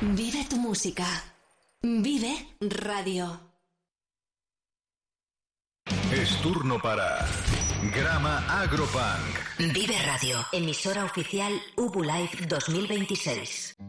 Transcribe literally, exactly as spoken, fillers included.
Vive tu música. Vive Radio. Es turno para Grama Agropunk. Vive Radio, emisora oficial Ubu Life dos mil veintiséis.